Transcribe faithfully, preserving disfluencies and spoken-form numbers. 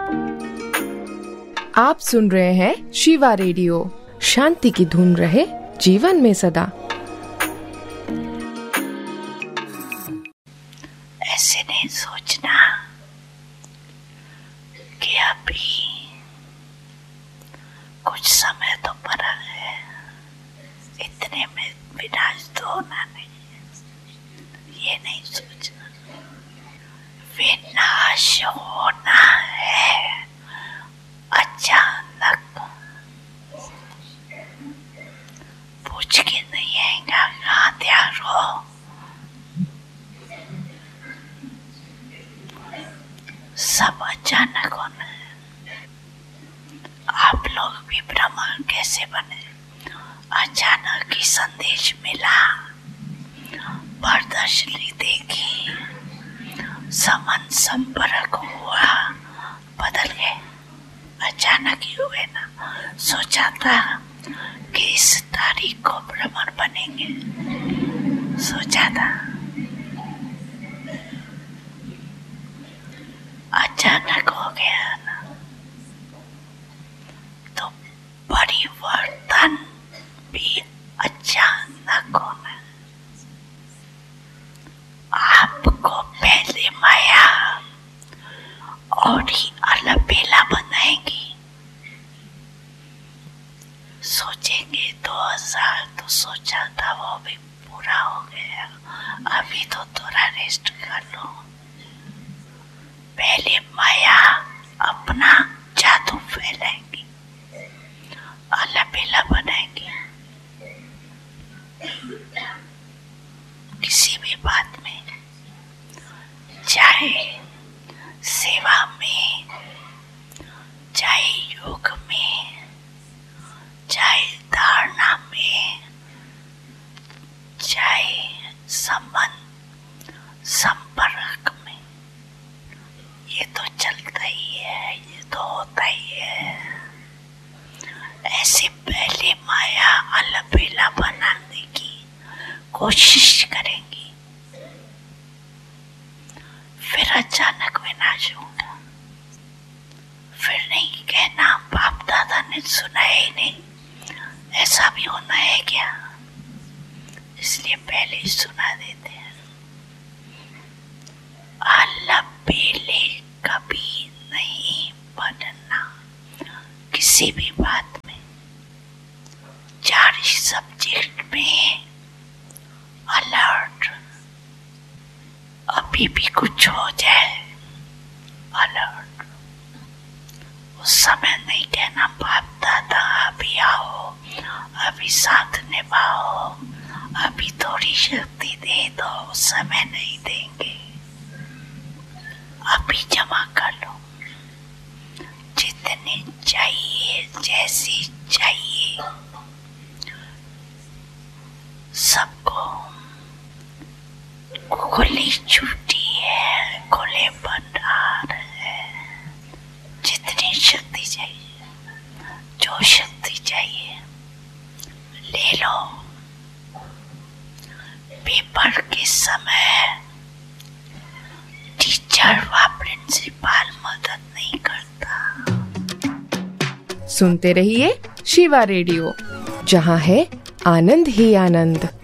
आप सुन रहे हैं शिवा रेडियो। शांति की धुन रहे जीवन में सदा। ऐसे नहीं सोचना कि अभी कुछ समय तो पड़ा है, इतने में विनाश तो होना नहीं, ये नहीं सोचना। विनाश होना है अचानक, पूछ के नहीं आएगा कहाँ तैयार हो। सब अचानक होना है। आप लोग भी ब्रह्मा कैसे बने? अचानक ही संदेश मिला, प्रदर्शनी देखी, समन संपर्क हुआ, बदल गए। अचानक ही हुए ना। सोचा था कि इस तारीख को ब्राह्मण बनेंगे, सोचा था, अचानक हो गया ना। तो परिवर्तन भी अचानक होना। आपको पहले माया और ही अलबेला बनाएंगी। सोचेंगे दो हजार तो सोचा था, वो भी पूरा हो गया, अभी तो थोड़ा रेस्ट कर लो। पहले माया अपना जादू फैलाएंगी, अलबेला बनाएंगी। किसी भी बात में, चाहे सेवा में, चाहे योग में, चाहे धारणा में, चाहे संबंध संपर्क में, ये तो चलता ही है, ये तो होता ही है। ऐसे पहले माया अलबेला बनाने की कोशिश करेंगी, फिर अचानक विनाश होगा। फिर नहीं कहना बाप दादा ने सुना ही नहीं, ऐसा भी होना है क्या? इसलिए पहले ही सुना देते हैं। अलबेले कभी नहीं बनना किसी भी बात में। चार सब्जेक्ट में अलर्ट, अभी भी कुछ हो जाए अलर्ट। उस समय नहीं कहना बाप दादा अभी आओ, अभी साथ निभाओ, अभी थोड़ी शक्ति दे दो, समय नहीं देंगे। अभी जमा कर लो, जितनी चाहिए, जैसी चाहिए, सबको खुली छुट्टी है, खुले भंडार है। जितनी शक्ति चाहिए, जो शक्ति चाहिए ले लो। पेपर के समय टीचर व प्रिंसिपल मदद नहीं करता। सुनते रहिए शिवा रेडियो, जहाँ है आनंद ही आनंद।